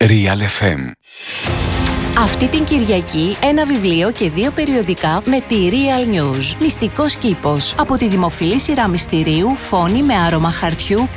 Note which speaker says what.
Speaker 1: Real FM.
Speaker 2: Αυτή την Κυριακή ένα βιβλίο και 2 περιοδικά με τη Real News. Μυστικός κήπος. Από τη δημοφιλή σειρά μυστηρίου Φόνη με άρωμα χαρτιού.